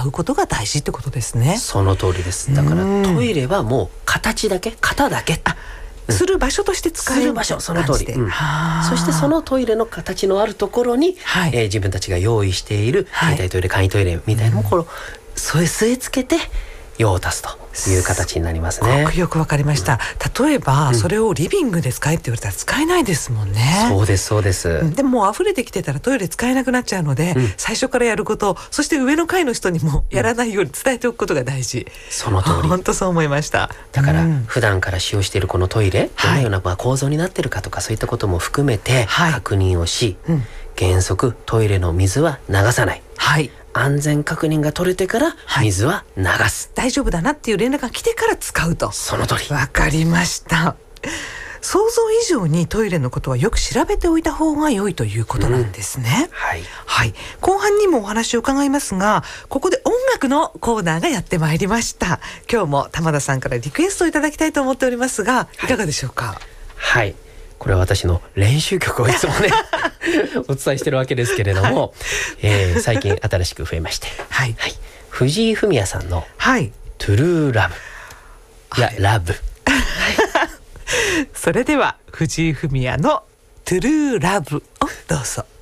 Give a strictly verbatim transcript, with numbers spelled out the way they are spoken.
うことが大事ってことですね。 その通りです。だからトイレはもう形だけ、型だけ、 うん、する場所として使えるする場所、その通り、うん、そしてそのトイレの形のあるところに、はい、えー、自分たちが用意している携帯トイレ、簡易トイレみたいなのもこれ添え据え付けて用を足すという形になりますね。 よくわかりました、うん、例えば、うん、それをリビングで使えって言われたら使えないですもんね。 そうですそうです、うん、 でももう溢れてきてたらトイレ使えなくなっちゃうので、うん、最初からやること、そして上の階の人にもやらないように伝えておくことが大事、うん、 その通り、 本当そう思いました。 だから、うん、普段から使用しているこのトイレ、どのようなまあ構造になっているかとか、そういったことも含めて確認をし、はい、うん、原則トイレの水は流さない、はい、安全確認が取れてから水は流す、はい、 大丈夫だなっていう連絡が来てから使うと。 その通り。 わかりました。想像以上にトイレのことはよく調べておいた方が良いということなんですね、うん、はい、はい、後半にもお話を伺いますが、ここで音楽のコーナーがやってまいりました。今日も玉田さんからリクエストをいただきたいと思っておりますが、いかがでしょうか。 はい、はい、これは私の練習曲をいつもねお伝えしてるわけですけれども、はい、えー、最近新しく増えまして、はいはい、藤井フミヤさんのトゥルーラブ、いや、はい、ラブ、はい、 それでは藤井フミヤのトゥルーラブをどうぞ。